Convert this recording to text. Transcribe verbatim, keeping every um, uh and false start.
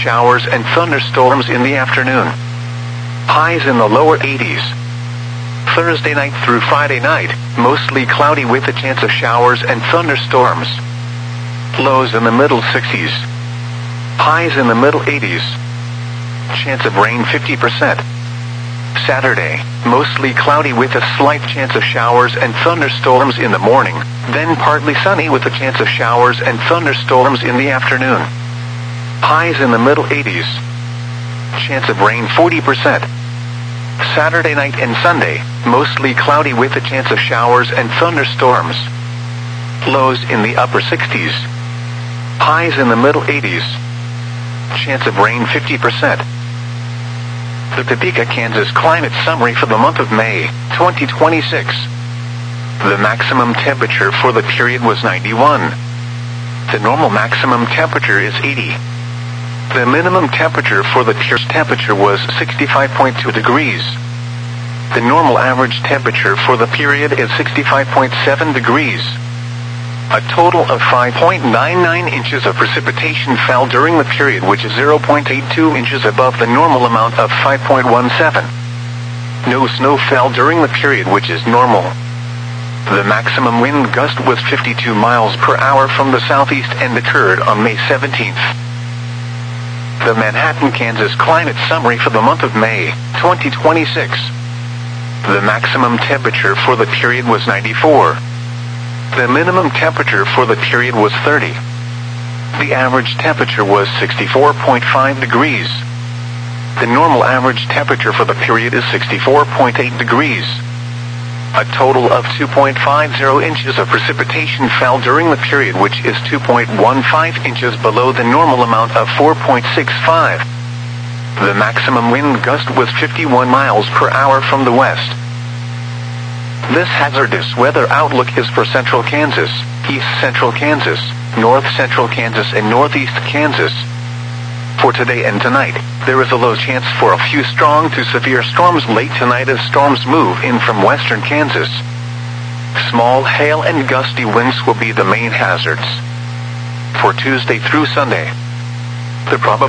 showers and thunderstorms in the afternoon. Highs in the lower eighties. Thursday night through Friday night, mostly cloudy with a chance of showers and thunderstorms. Lows in the middle sixties. Highs in the middle eighties. Chance of rain fifty percent. Saturday, mostly cloudy with a slight chance of showers and thunderstorms in the morning, then partly sunny with a chance of showers and thunderstorms in the afternoon. Highs in the middle eighties. Chance of rain forty percent. Saturday night and Sunday, mostly cloudy with a chance of showers and thunderstorms. Lows in the upper sixties. Highs in the middle eighties. Chance of rain fifty percent. The Topeka, Kansas climate summary for the month of May, twenty twenty-six. The maximum temperature for the period was ninety-one. The normal maximum temperature is eighty. The minimum temperature for the period temperature was sixty-five point two degrees. The normal average temperature for the period is sixty-five point seven degrees. A total of five point nine nine inches of precipitation fell during the period, which is zero point eight two inches above the normal amount of five point one seven. No snow fell during the period, which is normal. The maximum wind gust was fifty-two miles per hour from the southeast and occurred on May seventeenth. The Manhattan, Kansas climate summary for the month of May, twenty twenty-six. The maximum temperature for the period was ninety-four. The minimum temperature for the period was thirty. The average temperature was sixty-four point five degrees. The normal average temperature for the period is sixty-four point eight degrees. A total of two point five zero inches of precipitation fell during the period, which is two point one five inches below the normal amount of four point six five. The maximum wind gust was fifty-one miles per hour from the west. This hazardous weather outlook is for central Kansas, east central Kansas, north central Kansas, and northeast Kansas. For today and tonight, there is a low chance for a few strong to severe storms late tonight as storms move in from western Kansas. Small hail and gusty winds will be the main hazards. For Tuesday through Sunday, the probability